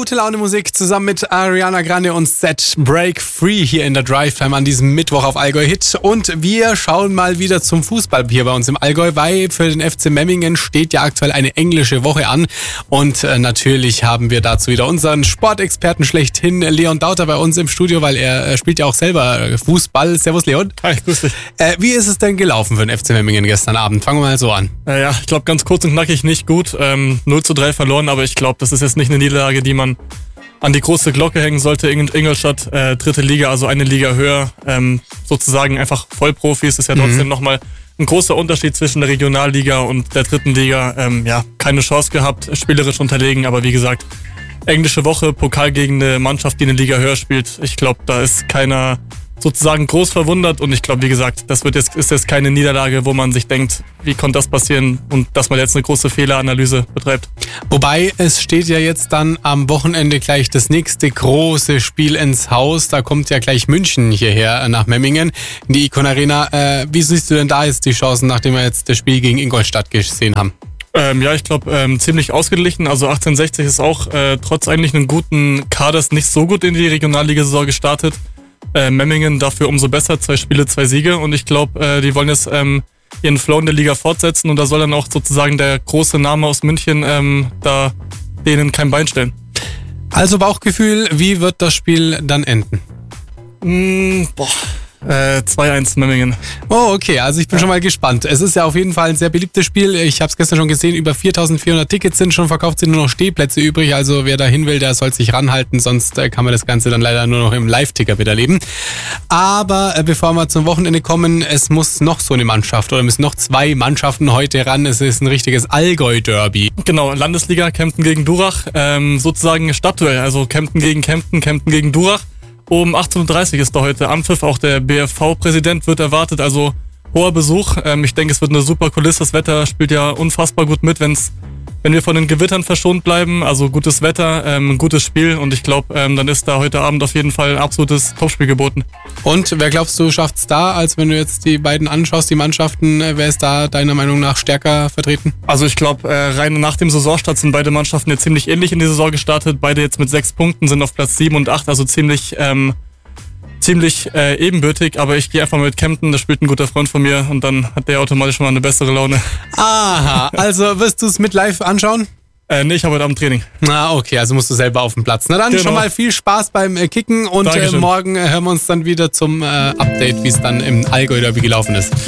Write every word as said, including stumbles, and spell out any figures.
Gute Laune Musik zusammen mit Ariana Grande und Set Break Free hier in der Drive Time an diesem Mittwoch auf Allgäu Hit. Und wir schauen mal wieder zum Fußball hier bei uns im Allgäu, weil für den F C Memmingen steht ja aktuell eine englische Woche an. Und äh, natürlich haben wir dazu wieder unseren Sportexperten schlechthin, Leon Dauter, bei uns im Studio, weil er äh, spielt ja auch selber Fußball. Servus Leon. Hi, grüß dich. Äh, wie ist es denn gelaufen für den F C Memmingen gestern Abend? Fangen wir mal so an. Äh, ja, ich glaube ganz kurz und knackig nicht gut. Ähm, null zu drei verloren, aber ich glaube, das ist jetzt nicht eine Niederlage, die man an die große Glocke hängen sollte. Ingolstadt, äh, dritte Liga, also eine Liga höher, ähm, sozusagen einfach Vollprofis. Ist ja trotzdem mhm. nochmal ein großer Unterschied zwischen der Regionalliga und der dritten Liga. Ähm, ja, keine Chance gehabt, spielerisch unterlegen, aber wie gesagt, englische Woche, Pokal gegen eine Mannschaft, die eine Liga höher spielt. Ich glaube, da ist keiner sozusagen groß verwundert und ich glaube, wie gesagt, das wird jetzt, ist jetzt keine Niederlage, wo man sich denkt, wie konnte das passieren und dass man jetzt eine große Fehleranalyse betreibt. Wobei, es steht ja jetzt dann am Wochenende gleich das nächste große Spiel ins Haus. Da kommt ja gleich München hierher nach Memmingen in die Icon Arena. Äh, wie siehst du denn da jetzt die Chancen, nachdem wir jetzt das Spiel gegen Ingolstadt gesehen haben? Ähm, ja, ich glaube, ähm, ziemlich ausgeglichen. Also achtzehnhundertsechzig ist auch äh, trotz eigentlich einen guten Kaders nicht so gut in die Regionalliga-Saison gestartet. Äh, Memmingen dafür umso besser, zwei Spiele, zwei Siege und ich glaube, äh, die wollen jetzt ähm, ihren Flow in der Liga fortsetzen und da soll dann auch sozusagen der große Name aus München ähm, da denen kein Bein stellen. Also Bauchgefühl, wie wird das Spiel dann enden? Mm, boah. Äh, zwei eins Memmingen. Oh, okay, also ich bin ja. schon mal gespannt. Es ist ja auf jeden Fall ein sehr beliebtes Spiel. Ich habe es gestern schon gesehen, über viertausendvierhundert Tickets sind schon verkauft, sind nur noch Stehplätze übrig. Also wer da hin will, der soll sich ranhalten, sonst äh, kann man das Ganze dann leider nur noch im Live-Ticker miterleben. Aber äh, bevor wir zum Wochenende kommen, es muss noch so eine Mannschaft oder müssen noch zwei Mannschaften heute ran. Es ist ein richtiges Allgäu-Derby. Genau, Landesliga, Kempten gegen Durach, ähm, sozusagen Stadtduell. Also Kempten gegen Kempten, Kempten gegen Durach. Um achtzehn Uhr dreißig ist da heute Anpfiff, auch der B F V-Präsident wird erwartet, also hoher Besuch. Ähm, ich denke, es wird eine super Kulisse, das Wetter spielt ja unfassbar gut mit, wenn's, wenn wir von den Gewittern verschont bleiben, also gutes Wetter, ähm, ein gutes Spiel und ich glaube, ähm, dann ist da heute Abend auf jeden Fall ein absolutes Topspiel geboten. Und wer glaubst du schafft's da, als wenn du jetzt die beiden anschaust, die Mannschaften, wer ist da deiner Meinung nach stärker vertreten? Also ich glaube, äh, rein nach dem Saisonstart sind beide Mannschaften jetzt ziemlich ähnlich in die Saison gestartet, beide jetzt mit sechs Punkten, sind auf Platz sieben und acht, also ziemlich ähm, ziemlich äh, ebenbürtig, aber ich gehe einfach mal mit Kempten, da spielt ein guter Freund von mir und dann hat der automatisch mal eine bessere Laune. Aha, also wirst du es mit live anschauen? Äh, nee, ich habe heute Abend Training. Na, okay, also musst du selber auf dem Platz. Na dann genau. Schon mal viel Spaß beim äh, Kicken und äh, morgen äh, hören wir uns dann wieder zum äh, Update, wie es dann im Allgäu Derby gelaufen ist.